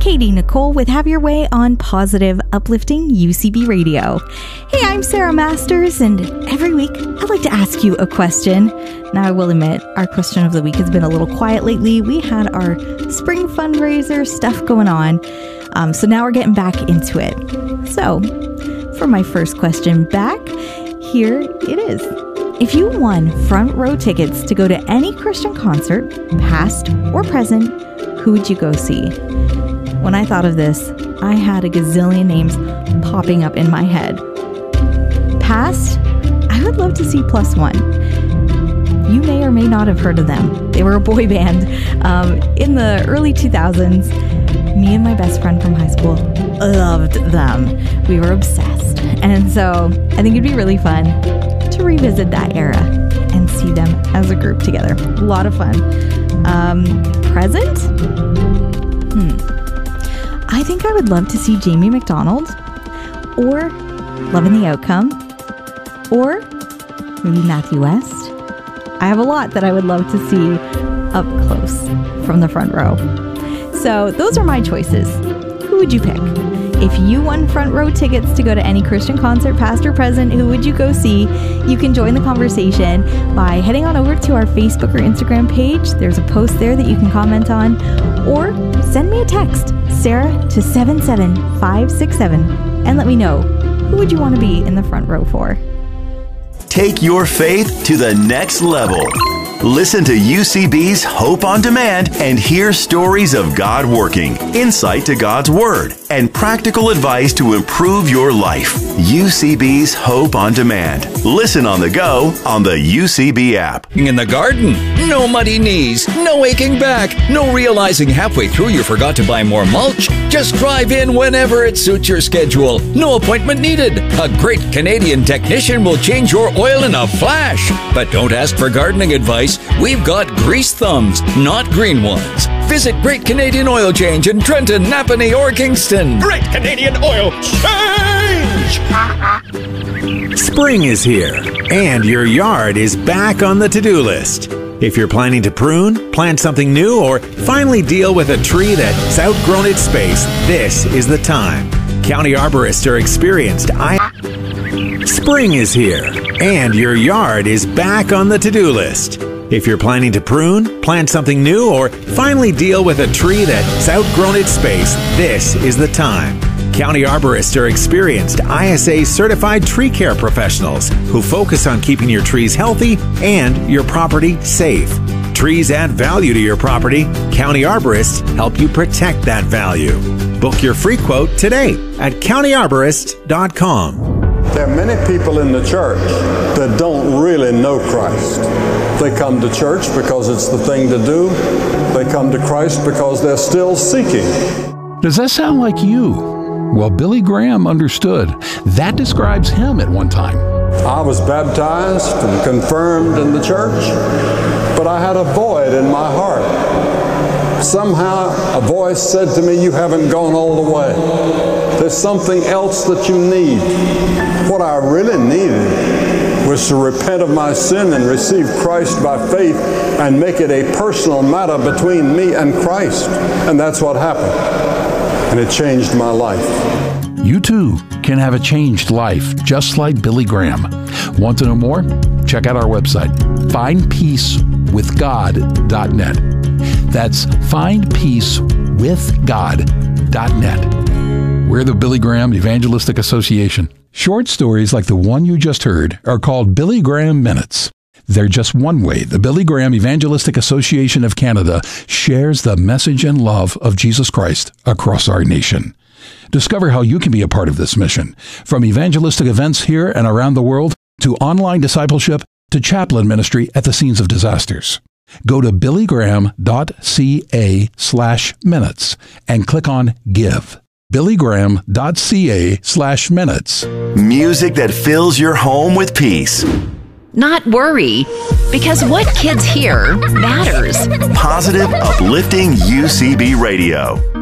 Katie Nicole with Have Your Way on Positive Uplifting UCB Radio. Hey, I'm Sarah Masters, and every week I'd like to ask you a question. Now, I will admit, our question of the week has been a little quiet lately. We had our spring fundraiser stuff going on, so now we're getting back into it. So, for my first question back, here it is. If you won front row tickets to go to any Christian concert, past or present, who would you go see? When I thought of this, I had a gazillion names popping up in my head. Past, I would love to see Plus One. You may or may not have heard of them. They were a boy band in the early 2000s. Me and my best friend from high school loved them. We were obsessed. And so I think it'd be really fun to revisit that era and see them as a group together. A lot of fun. Present? I think I would love to see Jamie McDonald, or Loving the Outcome, or maybe Matthew West. I have a lot that I would love to see up close from the front row. So those are my choices. Who would you pick? If you won front row tickets to go to any Christian concert, past or present, who would you go see? You can join the conversation by heading on over to our Facebook or Instagram page. There's a post there that you can comment on, or send me a text, Sarah, to 77567, and let me know, who would you want to be in the front row for? Take your faith to the next level. Listen to UCB's Hope on Demand and hear stories of God working, insight to God's Word, and practical advice to improve your life. UCB's Hope on Demand. Listen on the go on the UCB app. In the garden, no muddy knees, no aching back, no realizing halfway through you forgot to buy more mulch. Just drive in whenever it suits your schedule. No appointment needed. A great Canadian technician will change your oil in a flash. But don't ask for gardening advice. We've got grease thumbs, not green ones. Visit Great Canadian Oil Change in Trenton, Napanee, or Kingston. Great Canadian Oil Change! Spring is here, and your yard is back on the to-do list. If you're planning to prune, plant something new, or finally deal with a tree that's outgrown its space, this is the time. County arborists are experienced. Spring is here, and your yard is back on the to-do list. If you're planning to prune, plant something new, or finally deal with a tree that's outgrown its space, this is the time. County arborists are experienced ISA-certified tree care professionals who focus on keeping your trees healthy and your property safe. Trees add value to your property. County arborists help you protect that value. Book your free quote today at countyarborist.com. There are many people in the church that don't really know Christ. They come to church because it's the thing to do. They come to Christ because they're still seeking. Does that sound like you? Well, Billy Graham understood. That describes him at one time. I was baptized and confirmed in the church, but I had a void in my heart. Somehow a voice said to me, "You haven't gone all the way. There's something else that you need." What I really needed was to repent of my sin and receive Christ by faith and make it a personal matter between me and Christ. And that's what happened. And it changed my life. You too can have a changed life, just like Billy Graham. Want to know more? Check out our website, findpeacewithgod.net. That's findpeacewithgod.net. We're the Billy Graham Evangelistic Association. Short stories like the one you just heard are called Billy Graham Minutes. They're just one way the Billy Graham Evangelistic Association of Canada shares the message and love of Jesus Christ across our nation. Discover how you can be a part of this mission, from evangelistic events here and around the world to online discipleship to chaplain ministry at the scenes of disasters. Go to billygraham.ca/minutes and click on Give. billygraham.ca/minutes. Music that fills your home with peace. Not worry, because what kids hear matters. Positive, uplifting UCB Radio.